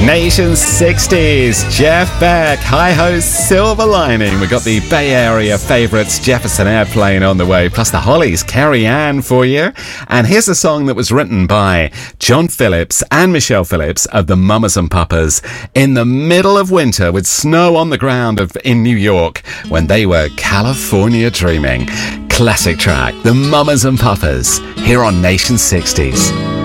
Nation 60s, Jeff Beck, Hi-Ho Silver Lining. We've got the Bay Area favourites, Jefferson Airplane on the way, plus the Hollies, Carrie Ann for you. And here's a song that was written by John Phillips and Michelle Phillips of the Mamas and Papas in the middle of winter with snow on the ground in New York when they were California dreaming. Classic track, the Mamas and Papas, here on Nation 60s.